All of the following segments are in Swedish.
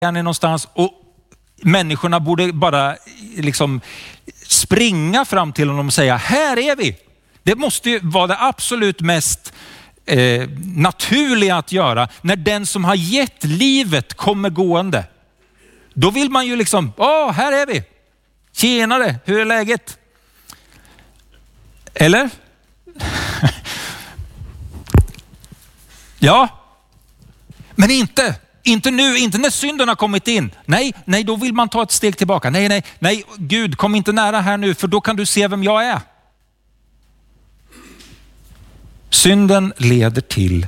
är någonstans och människorna borde bara liksom springa fram till honom och säga, här är vi. Det måste ju vara det absolut mest naturliga att göra när den som har gett livet kommer gående. Då vill man ju liksom, här är vi. Tjenare, hur är läget? Eller? Ja. Men inte nu, inte när synden har kommit in. Nej, då vill man ta ett steg tillbaka. Nej, Gud, kom inte nära här nu, för då kan du se vem jag är. Synden leder till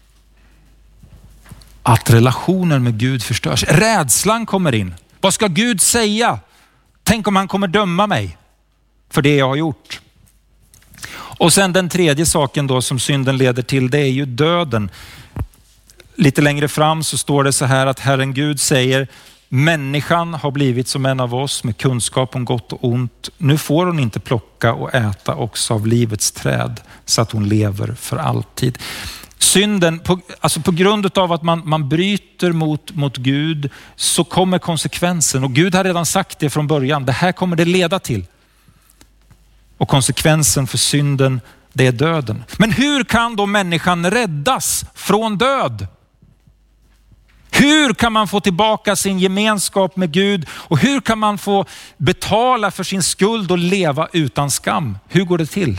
att relationen med Gud förstörs. Rädslan kommer in. Vad ska Gud säga? Tänk om han kommer döma mig för det jag har gjort. Och sen den tredje saken då som synden leder till, det är ju döden. Lite längre fram så står det så här att Herren Gud säger, människan har blivit som en av oss med kunskap om gott och ont. Nu får hon inte plocka och äta också av livets träd så att hon lever för alltid. Synden, på grund av att man bryter mot Gud, så kommer konsekvensen. Och Gud har redan sagt det från början. Det här kommer det leda till. Och konsekvensen för synden, det är döden. Men hur kan då människan räddas från död? Hur kan man få tillbaka sin gemenskap med Gud? Och hur kan man få betala för sin skuld och leva utan skam? Hur går det till?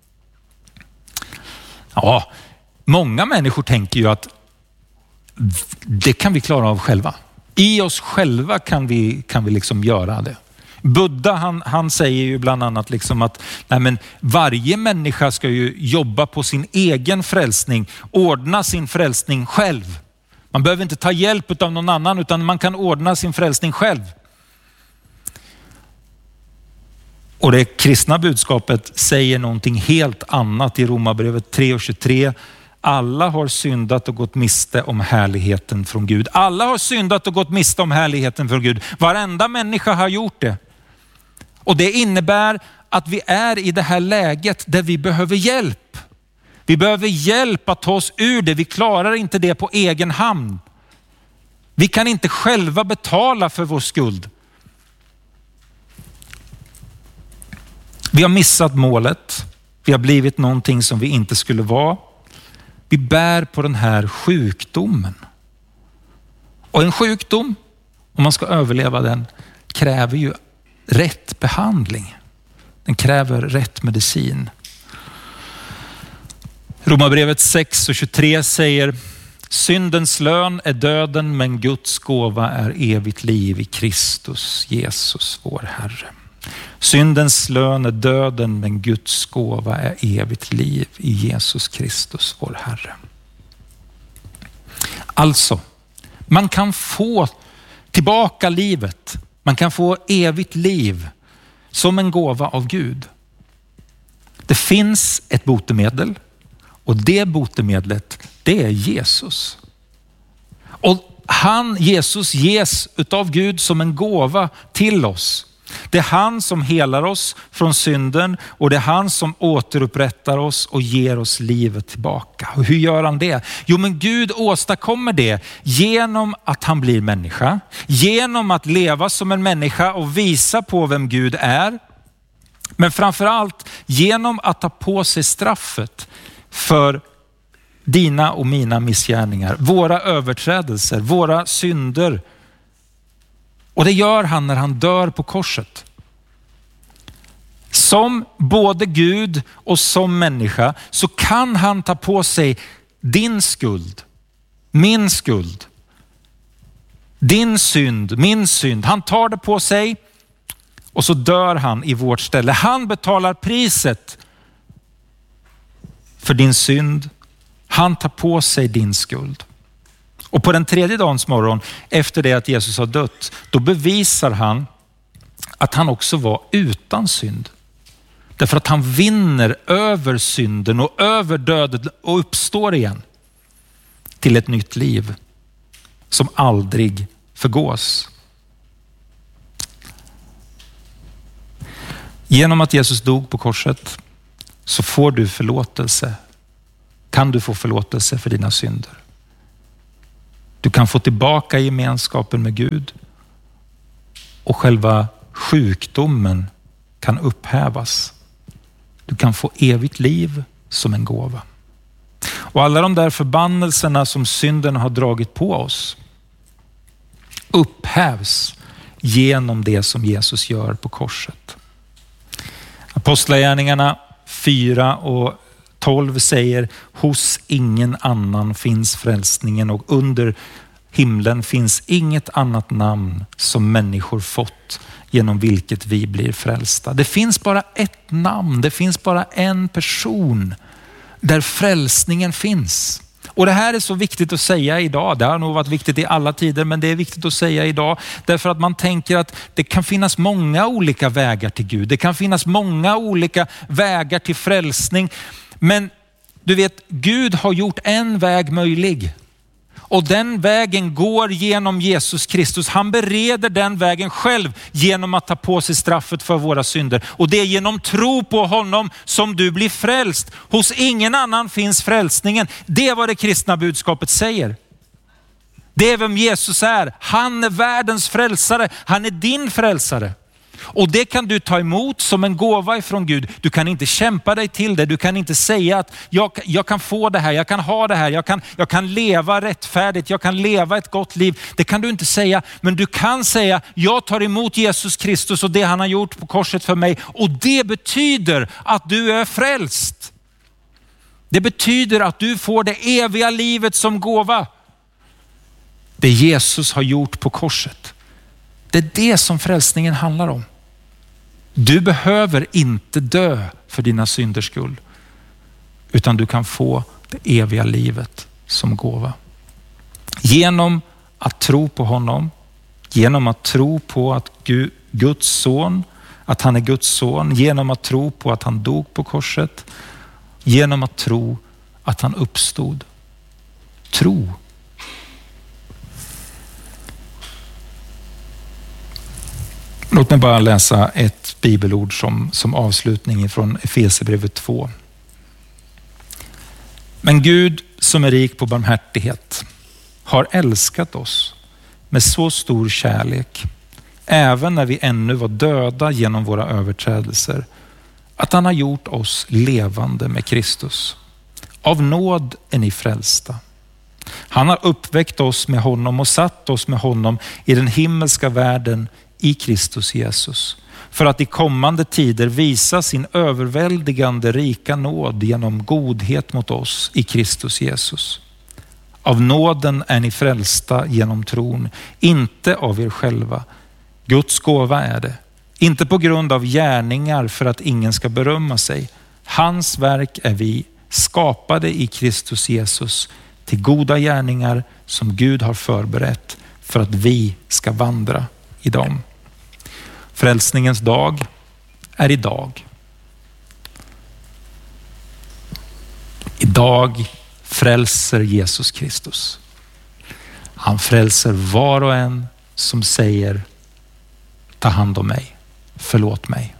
Ja, många människor tänker ju att det kan vi klara av själva. I oss själva kan vi liksom göra det. Buddha han säger ju bland annat liksom att varje människa ska ju jobba på sin egen frälsning, ordna sin frälsning själv. Man behöver inte ta hjälp av någon annan, utan man kan ordna sin frälsning själv. Och det kristna budskapet säger någonting helt annat i Romarbrevet 3:23. Alla har syndat och gått miste om härligheten från Gud. Alla har syndat och gått miste om härligheten från Gud. Varenda människa har gjort det. Och det innebär att vi är i det här läget där vi behöver hjälp. Vi behöver hjälp att ta oss ur det. Vi klarar inte det på egen hand. Vi kan inte själva betala för vår skuld. Vi har missat målet. Vi har blivit någonting som vi inte skulle vara. Vi bär på den här sjukdomen. Och en sjukdom, om man ska överleva den, kräver ju rätt behandling. Den kräver rätt medicin. Romarbrevet 6:23 säger, syndens lön är döden, men Guds gåva är evigt liv i Kristus Jesus vår Herre. Syndens lön är döden, men Guds gåva är evigt liv i Jesus Kristus vår Herre. Alltså, man kan få tillbaka livet. Man kan få evigt liv som en gåva av Gud. Det finns ett botemedel, och det botemedlet, det är Jesus. Och Jesus ges utav Gud som en gåva till oss. Det är han som helar oss från synden, och det är han som återupprättar oss och ger oss livet tillbaka. Och hur gör han det? Jo, men Gud åstadkommer det genom att han blir människa, genom att leva som en människa och visa på vem Gud är. Men framförallt genom att ta på sig straffet för dina och mina missgärningar, våra överträdelser, våra synder. Och det gör han när han dör på korset. Som både Gud och som människa så kan han ta på sig din skuld, min skuld, din synd, min synd. Han tar det på sig och så dör han i vårt ställe. Han betalar priset för din synd. Han tar på sig din skuld. Och på den tredje dagens morgon, efter det att Jesus har dött, då bevisar han att han också var utan synd. Därför att han vinner över synden och över döden och uppstår igen till ett nytt liv som aldrig förgås. Genom att Jesus dog på korset så får du förlåtelse. Kan du få förlåtelse för dina synder. Du kan få tillbaka gemenskapen med Gud. Och själva sjukdomen kan upphävas. Du kan få evigt liv som en gåva. Och alla de där förbannelserna som synden har dragit på oss upphävs genom det som Jesus gör på korset. Apostlagärningarna 4:12 säger: hos ingen annan finns frälsningen, och under himlen finns inget annat namn som människor fått genom vilket vi blir frälsta. Det finns bara ett namn, det finns bara en person där frälsningen finns. Och det här är så viktigt att säga idag. Det har nog varit viktigt i alla tider, men det är viktigt att säga idag. Därför att man tänker att det kan finnas många olika vägar till Gud. Det kan finnas många olika vägar till frälsning. Men du vet, Gud har gjort en väg möjlig. Och den vägen går genom Jesus Kristus. Han bereder den vägen själv genom att ta på sig straffet för våra synder. Och det är genom tro på honom som du blir frälst. Hos ingen annan finns frälsningen. Det är vad det kristna budskapet säger. Det är vem Jesus är. Han är världens frälsare. Han är din frälsare. Och det kan du ta emot som en gåva ifrån Gud. Du kan inte kämpa dig till det. Du kan inte säga att jag kan få det här, jag kan ha det här, jag kan leva rättfärdigt, jag kan leva ett gott liv. Det kan du inte säga, men du kan säga: jag tar emot Jesus Kristus och det han har gjort på korset för mig. Och det betyder att du är frälst. Det betyder att du får det eviga livet som gåva. Det Jesus har gjort på korset. Det är det som frälsningen handlar om. Du behöver inte dö för dina synders skull, utan du kan få det eviga livet som gåva. Genom att tro på honom, genom att tro på att Guds son, att han är Guds son, genom att tro på att han dog på korset, genom att tro att han uppstod. Tro. Låt mig bara läsa ett bibelord som avslutning från Efesierbrevet 2. Men Gud som är rik på barmhärtighet har älskat oss med så stor kärlek, även när vi ännu var döda genom våra överträdelser, att han har gjort oss levande med Kristus. Av nåd är ni frälsta. Han har uppväckt oss med honom och satt oss med honom i den himmelska världen i Kristus Jesus, för att i kommande tider visa sin överväldigande rika nåd genom godhet mot oss i Kristus Jesus. Av nåden är ni frälsta genom tron, inte av er själva. Guds gåva är det, inte på grund av gärningar för att ingen ska berömma sig. Hans verk är vi, skapade i Kristus Jesus till goda gärningar som Gud har förberett för att vi ska vandra i dem. Frälsningens dag är idag. Idag frälser Jesus Kristus. Han frälser var och en som säger: ta hand om mig, förlåt mig.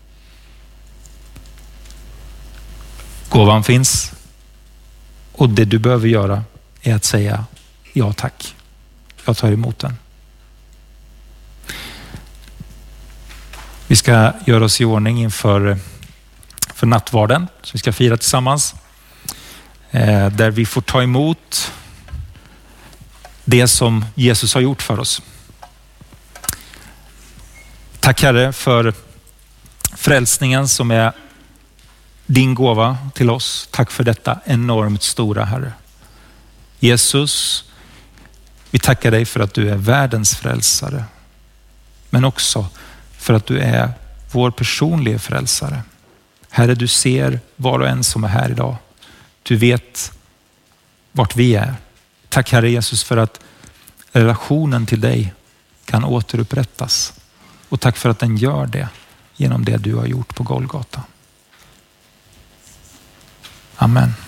Gåvan finns, och det du behöver göra är att säga: ja tack, jag tar emot den. Vi ska göra oss i ordning inför nattvarden som vi ska fira tillsammans. Där vi får ta emot det som Jesus har gjort för oss. Tack Herre för frälsningen som är din gåva till oss. Tack för detta enormt stora, Herre. Jesus, vi tackar dig för att du är världens frälsare. Men också för att du är vår personliga frälsare. Herre, du ser var och en som är här idag. Du vet vart vi är. Tack Herre Jesus för att relationen till dig kan återupprättas. Och tack för att den gör det genom det du har gjort på Golgata. Amen.